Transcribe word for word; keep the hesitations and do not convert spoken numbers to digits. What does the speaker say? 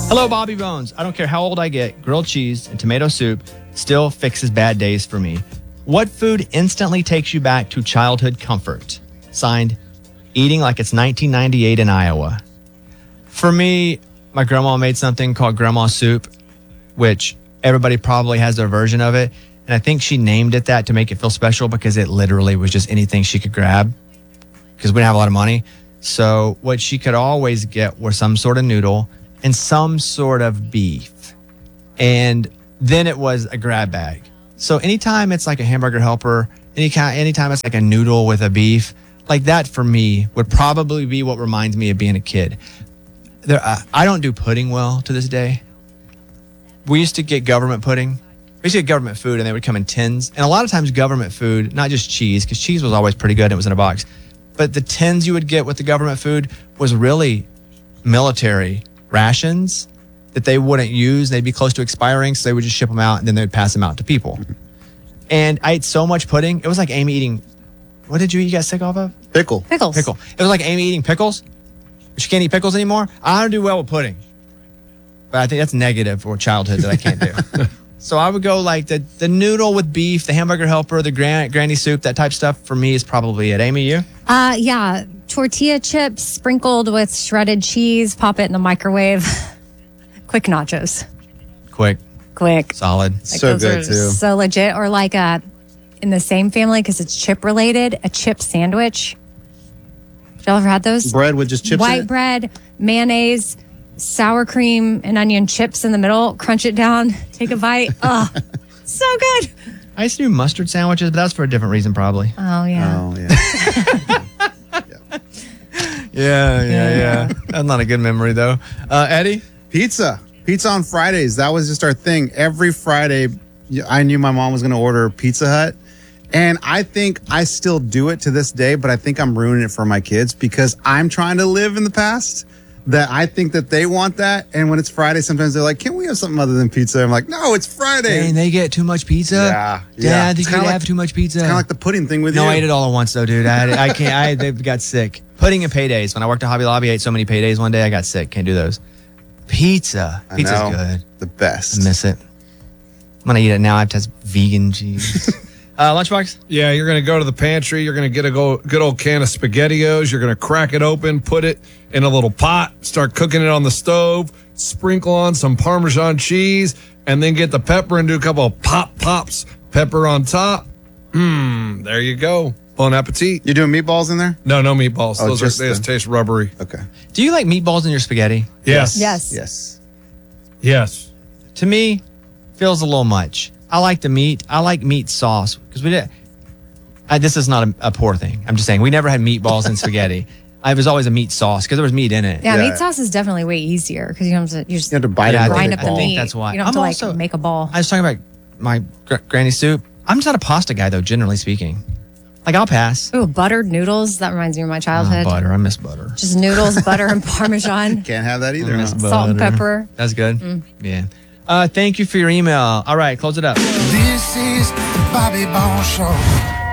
Hello, Bobby Bones. I don't care how old I get, grilled cheese and tomato soup still fixes bad days for me. What food instantly takes you back to childhood comfort? Signed, eating like it's nineteen ninety-eight in Iowa. For me, my grandma made something called grandma soup, which everybody probably has their version of it. And I think she named it that to make it feel special because it literally was just anything she could grab because we didn't have a lot of money. So what she could always get was some sort of noodle and some sort of beef. And then it was a grab bag. So anytime it's like a hamburger helper, any kind, anytime it's like a noodle with a beef, like that for me would probably be what reminds me of being a kid. There, uh, I don't do pudding well to this day. We used to get government pudding. We used to get government food and they would come in tins. And a lot of times government food, not just cheese, because cheese was always pretty good and it was in a box, but the tins you would get with the government food was really military rations that they wouldn't use. They'd be close to expiring, so they would just ship them out and then they would pass them out to people. And I ate so much pudding. It was like Amy eating, what did you eat? You got sick off of? Pickle. Pickles. Pickle. It was like Amy eating pickles. She can't eat pickles anymore. I don't do well with pudding. But I think that's negative for childhood that I can't do. So I would go like the, the noodle with beef, the hamburger helper, the gran- granny soup, that type of stuff for me is probably it. Amy, you? Uh, yeah, tortilla chips sprinkled with shredded cheese. Pop it in the microwave. Quick nachos. Quick. Quick. Solid. Like So those good, are too. So legit. Or like a, in the same family, because it's chip related, a chip sandwich. Y'all ever had those? Bread with just chips in White it? bread, mayonnaise, sour cream, and onion chips in the middle. Crunch it down. Take a bite. Oh, so good. I used to do mustard sandwiches, but that's for a different reason probably. Oh, yeah. Oh, yeah. Yeah, yeah, yeah. That's not a good memory though. Uh, Eddie? Pizza. Pizza on Fridays. That was just our thing. Every Friday, I knew my mom was going to order Pizza Hut. And I think I still do it to this day, but I think I'm ruining it for my kids because I'm trying to live in the past. That I think that they want that. And when it's Friday, sometimes they're like, can we have something other than pizza? I'm like, no, it's Friday. Dang, they get too much pizza? Yeah, yeah. Dad, It's did you kinda have like- too much pizza? It's kind of like the pudding thing with No, you. I ate it all at once though, dude. I, I can't. I they got sick. Pudding and paydays. When I worked at Hobby Lobby, I ate so many paydays one day. I got sick. Can't do those. Pizza. I Pizza's know. good. The best. I miss it. I'm gonna eat it now. I have to have vegan cheese. uh, Lunchbox. Yeah, you're going to go to the pantry. You're going to get a go, good old can of SpaghettiOs. You're going to crack it open, put it in a little pot, start cooking it on the stove, sprinkle on some Parmesan cheese, and then get the pepper and do a couple of pop pops. Pepper on top. Mmm, there you go. Bon appetit. You doing meatballs in there? No, no meatballs. Oh, Those just are, they just the- taste rubbery. Okay. Do you like meatballs in your spaghetti? Yes. Yes. Yes. Yes. To me, feels a little much. I like the meat. I like meat sauce because we did. I, this is not a, a poor thing. I'm just saying we never had meatballs in spaghetti. I was always a meat sauce because there was meat in it. Yeah, Yeah. meat sauce is definitely way easier because you don't have to, you just You have to bite Yeah, it. I like grind a up the ball. meat. That's why. You don't have I'm to like also- make a ball. I was talking about my gr- granny soup. I'm just not a pasta guy though, generally speaking. Like I'll pass. Ooh, buttered noodles. That reminds me of my Oh, childhood. butter. I miss butter. Just noodles, butter, and Parmesan. Can't have that either. I miss huh? Salt and butter. pepper. That's good. Yeah. Uh, thank you for your email. All right, close it up. This is the Bobby Bones Show.